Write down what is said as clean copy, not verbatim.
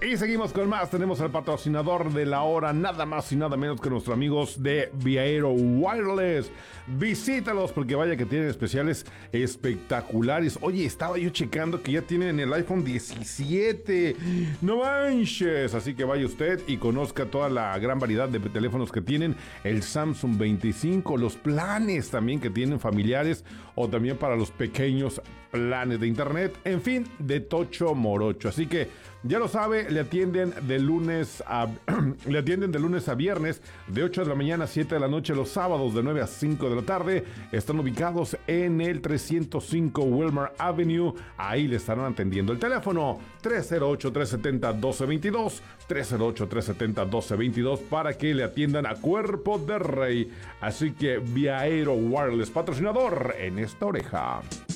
Y seguimos con más. Tenemos al patrocinador de la hora, nada más y nada menos que nuestros amigos de Viaero Wireless. Visítalos porque vaya que tienen especiales espectaculares. Oye, estaba yo checando que ya tienen el iPhone 17. No manches. Así que vaya usted y conozca toda la gran variedad de teléfonos que tienen. El Samsung 25, los planes también que tienen familiares o también para los pequeños planes de internet. En fin, de tocho morocho. Así que ya lo sabe, le atienden de lunes a viernes, de 8 de la mañana a 7 de la noche, los sábados de 9 a 5 de la tarde. Están ubicados en el 305 Wilmer Avenue. Ahí le estarán atendiendo. El teléfono 308-370-1222, 308-370-1222 para que le atiendan a cuerpo de rey. Así que Viaero Wireless, patrocinador en esta oreja.